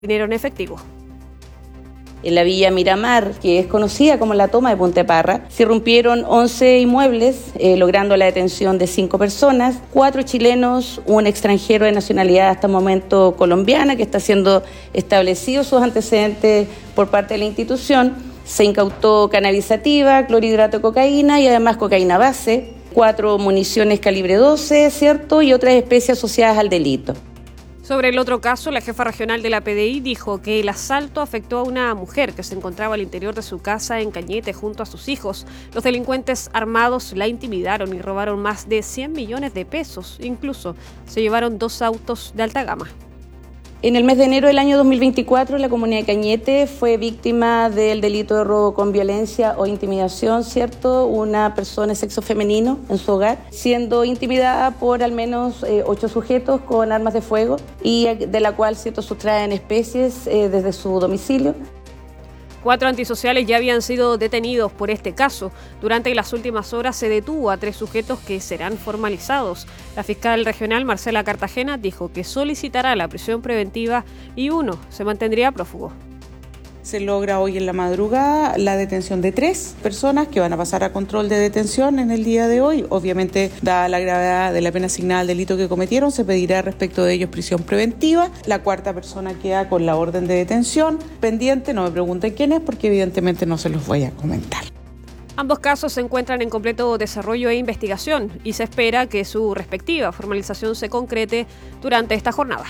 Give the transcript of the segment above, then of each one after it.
dinero en efectivo. En la Villa Miramar, que es conocida como la toma de Punta Parra, se irrumpieron 11 inmuebles, logrando la detención de 5 personas, 4 chilenos, un extranjero de nacionalidad hasta el momento colombiana, que está siendo establecido sus antecedentes por parte de la institución. Se incautó cannabis sativa, clorhidrato de cocaína y además cocaína base, 4 municiones calibre 12, ¿cierto? Y otras especies asociadas al delito. Sobre el otro caso, la jefa regional de la PDI dijo que el asalto afectó a una mujer que se encontraba al interior de su casa en Cañete junto a sus hijos. Los delincuentes armados la intimidaron y robaron más de 100 millones de pesos. Incluso se llevaron 2 autos de alta gama. En el mes de enero del año 2024, la comunidad de Cañete fue víctima del delito de robo con violencia o intimidación, ¿cierto? Una persona de sexo femenino en su hogar, siendo intimidada por al menos 8 sujetos con armas de fuego y de la cual, ¿cierto?, sustraen especies desde su domicilio. 4 antisociales ya habían sido detenidos por este caso. Durante las últimas horas se detuvo a 3 sujetos que serán formalizados. La fiscal regional Marcela Cartagena dijo que solicitará la prisión preventiva y uno se mantendría prófugo. Se logra hoy en la madrugada la detención de 3 personas que van a pasar a control de detención en el día de hoy. Obviamente, dada la gravedad de la pena asignada al delito que cometieron, se pedirá respecto de ellos prisión preventiva. La 4ª persona queda con la orden de detención pendiente. No me pregunten quién es porque evidentemente no se los voy a comentar. Ambos casos se encuentran en completo desarrollo e investigación y se espera que su respectiva formalización se concrete durante esta jornada.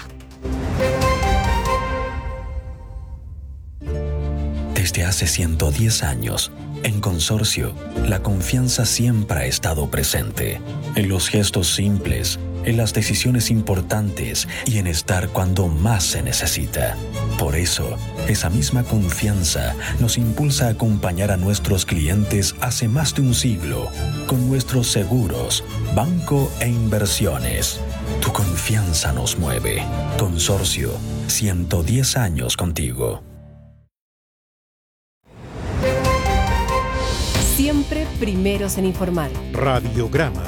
Desde hace 110 años, en Consorcio, la confianza siempre ha estado presente. En los gestos simples, en las decisiones importantes y en estar cuando más se necesita. Por eso, esa misma confianza nos impulsa a acompañar a nuestros clientes hace más de un siglo con nuestros seguros, banco e inversiones. Tu confianza nos mueve. Consorcio, 110 años contigo. Siempre primeros en informar. Radiograma.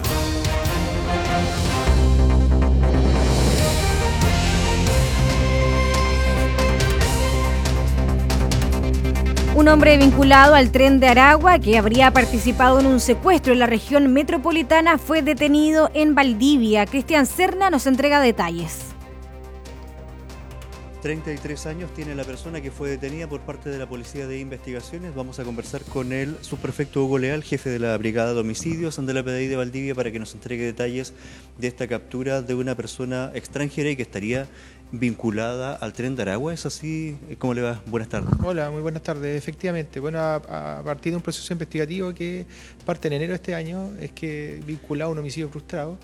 Un hombre vinculado al tren de Aragua, que habría participado en un secuestro en la región metropolitana, fue detenido en Valdivia. Cristian Serna nos entrega detalles. 33 años tiene la persona que fue detenida por parte de la Policía de Investigaciones. Vamos a conversar con el subprefecto Hugo Leal, jefe de la Brigada de Homicidios de la PDI de Valdivia, para que nos entregue detalles de esta captura de una persona extranjera y que estaría vinculada al tren de Aragua. ¿Es así? ¿Cómo le va? Buenas tardes. Hola, muy buenas tardes. Efectivamente, bueno, a partir de un proceso investigativo que parte en enero de este año, es que vinculado a un homicidio frustrado,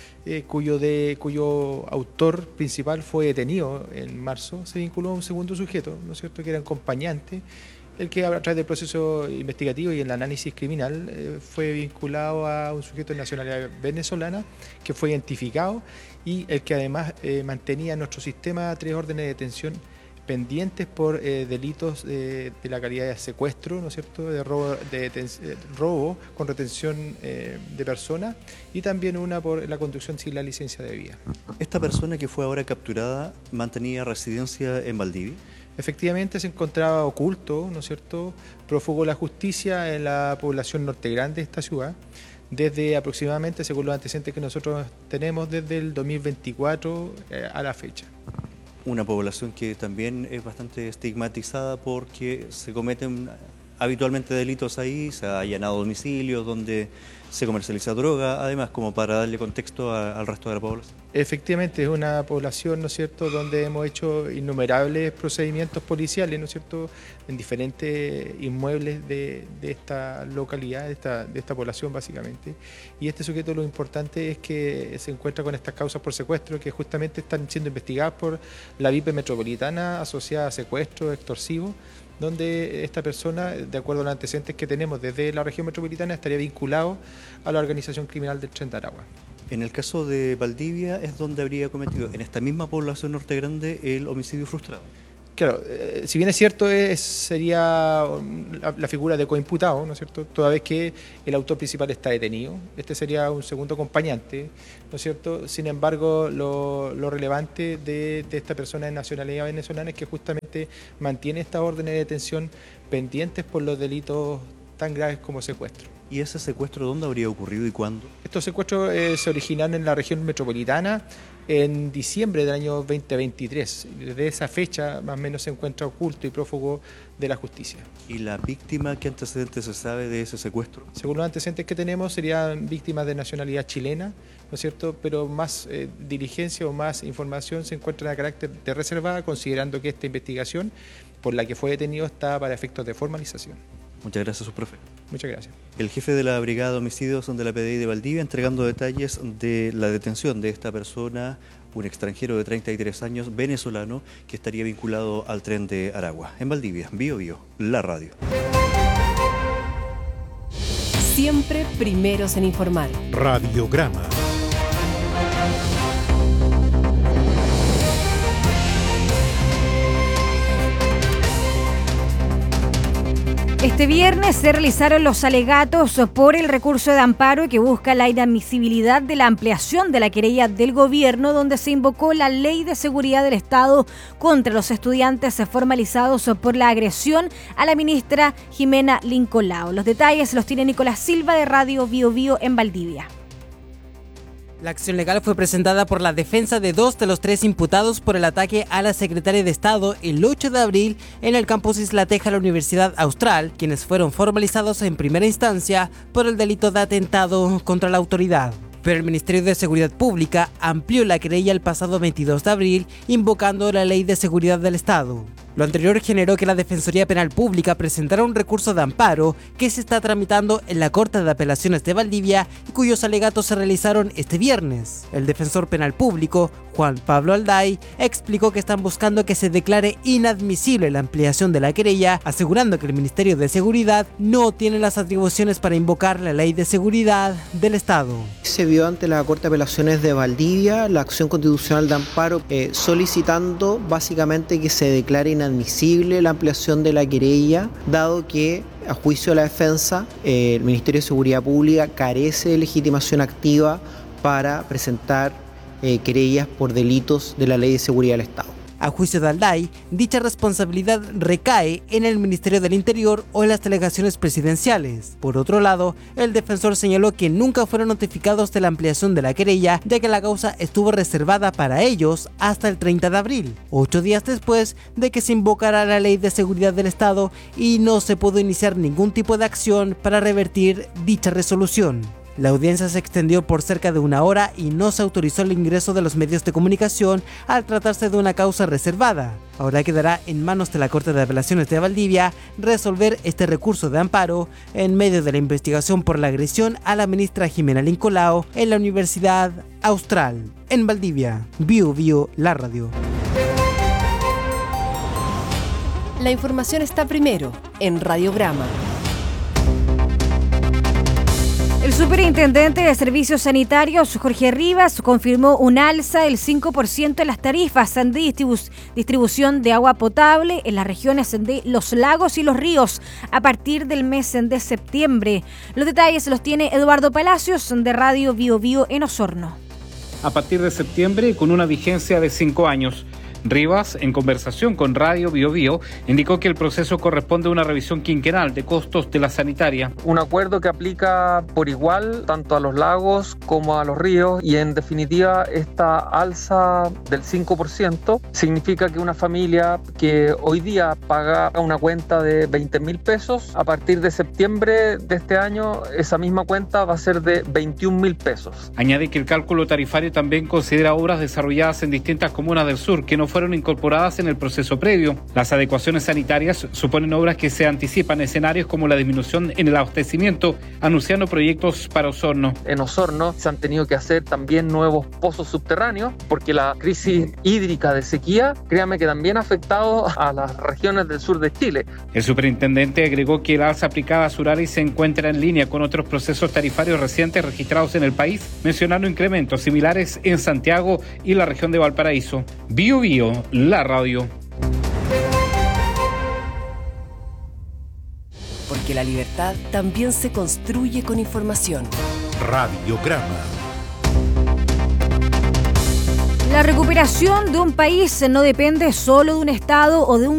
cuyo autor principal fue detenido en marzo, se vinculó a un segundo sujeto, ¿no es cierto?, que era acompañante, el que a través del proceso investigativo y el análisis criminal fue vinculado a un sujeto de nacionalidad venezolana que fue identificado y el que además mantenía en nuestro sistema 3 órdenes de detención pendientes por delitos de la calidad de secuestro, ¿no es cierto?, de robo con retención de personas y también una por la conducción sin la licencia de vía. ¿Esta persona que fue ahora capturada mantenía residencia en Valdivia? Efectivamente se encontraba oculto, ¿no es cierto?, prófugo de la justicia en la población Norte Grande de esta ciudad, desde aproximadamente, según los antecedentes que nosotros tenemos, desde el 2024 a la fecha. Una población que también es bastante estigmatizada porque se cometen habitualmente delitos ahí, se ha allanado domicilios donde se comercializa droga, además, como para darle contexto al resto de la población. Efectivamente, es una población, ¿no es cierto?, donde hemos hecho innumerables procedimientos policiales, ¿no es cierto?, en diferentes inmuebles de esta localidad, de esta población básicamente. Y este sujeto, lo importante es que se encuentra con estas causas por secuestro que justamente están siendo investigadas por la VIP metropolitana asociada a secuestros extorsivos, donde esta persona, de acuerdo a los antecedentes que tenemos desde la región metropolitana, estaría vinculado a la organización criminal del Tren de Aragua. En el caso de Valdivia es donde habría cometido, en esta misma población Norte Grande, el homicidio frustrado. Claro, si bien es cierto, sería la figura de coimputado, ¿no es cierto?, toda vez que el autor principal está detenido. Este sería un segundo acompañante, ¿no es cierto? Sin embargo, lo relevante de esta persona de nacionalidad venezolana es que justamente mantiene estas órdenes de detención pendientes por los delitos tan graves como secuestro. ¿Y ese secuestro dónde habría ocurrido y cuándo? Estos secuestros se originaron en la región metropolitana en diciembre del año 2023. Desde esa fecha más o menos se encuentra oculto y prófugo de la justicia. ¿Y la víctima, qué antecedentes se sabe de ese secuestro? Según los antecedentes que tenemos, serían víctimas de nacionalidad chilena, ¿no es cierto? Pero más diligencia o más información se encuentra a carácter de reservada, considerando que esta investigación por la que fue detenido está para efectos de formalización. Muchas gracias, subprefecto. Muchas gracias. El jefe de la Brigada de Homicidios de la PDI de Valdivia entregando detalles de la detención de esta persona, un extranjero de 33 años, venezolano, que estaría vinculado al tren de Aragua. En Valdivia, Bio Bio, la radio. Siempre primeros en informar. Radiograma. Este viernes se realizaron los alegatos por el recurso de amparo que busca la inadmisibilidad de la ampliación de la querella del gobierno, donde se invocó la Ley de Seguridad del Estado contra los estudiantes formalizados por la agresión a la ministra Jimena Lincolao. Los detalles los tiene Nicolás Silva de Radio Bio Bio en Valdivia. La acción legal fue presentada por la defensa de 2 de los 3 imputados por el ataque a la secretaria de Estado el 8 de abril en el campus Isla Teja de la Universidad Austral, quienes fueron formalizados en primera instancia por el delito de atentado contra la autoridad. Pero el Ministerio de Seguridad Pública amplió la querella el pasado 22 de abril, invocando la Ley de Seguridad del Estado. Lo anterior generó que la Defensoría Penal Pública presentara un recurso de amparo que se está tramitando en la Corte de Apelaciones de Valdivia y cuyos alegatos se realizaron este viernes. El defensor penal público, Juan Pablo Alday, explicó que están buscando que se declare inadmisible la ampliación de la querella, asegurando que el Ministerio de Seguridad no tiene las atribuciones para invocar la Ley de Seguridad del Estado. Se vio ante la Corte de Apelaciones de Valdivia la acción constitucional de amparo solicitando básicamente que se declare inadmisible la ampliación de la querella, dado que a juicio de la defensa el Ministerio de Seguridad Pública carece de legitimación activa para presentar querellas por delitos de la Ley de Seguridad del Estado. A juicio de Alday, dicha responsabilidad recae en el Ministerio del Interior o en las delegaciones presidenciales. Por otro lado, el defensor señaló que nunca fueron notificados de la ampliación de la querella, ya que la causa estuvo reservada para ellos hasta el 30 de abril, 8 días después de que se invocara la Ley de Seguridad del Estado y no se pudo iniciar ningún tipo de acción para revertir dicha resolución. La audiencia se extendió por cerca de 1 hora y no se autorizó el ingreso de los medios de comunicación al tratarse de una causa reservada. Ahora quedará en manos de la Corte de Apelaciones de Valdivia resolver este recurso de amparo en medio de la investigación por la agresión a la ministra Jimena Lincolao en la Universidad Austral. En Valdivia, Bio Bio, la radio. La información está primero en Radiograma. El superintendente de Servicios Sanitarios, Jorge Rivas, confirmó un alza del 5% en las tarifas de distribución de agua potable en las regiones de los lagos y los ríos a partir del mes de septiembre. Los detalles los tiene Eduardo Palacios de Radio Bio Bio en Osorno. A partir de septiembre, con una vigencia de 5 años. Rivas, en conversación con Radio Bio Bio, indicó que el proceso corresponde a una revisión quinquenal de costos de la sanitaria. Un acuerdo que aplica por igual tanto a los lagos como a los ríos y en definitiva esta alza del 5% significa que una familia que hoy día paga una cuenta de 20.000 pesos, a partir de septiembre de este año esa misma cuenta va a ser de 21.000 pesos. Añade que el cálculo tarifario también considera obras desarrolladas en distintas comunas del sur que no fueron incorporadas en el proceso previo. Las adecuaciones sanitarias suponen obras que se anticipan escenarios como la disminución en el abastecimiento, anunciando proyectos para Osorno. En Osorno se han tenido que hacer también nuevos pozos subterráneos porque la crisis hídrica de sequía, créame que también ha afectado a las regiones del sur de Chile. El superintendente agregó que el alza aplicada a Surari se encuentra en línea con otros procesos tarifarios recientes registrados en el país, mencionando incrementos similares en Santiago y la región de Valparaíso. Bio Bio, la radio. porque la libertad también se construye con información. Radiograma. La recuperación de un país no depende solo de un Estado o de un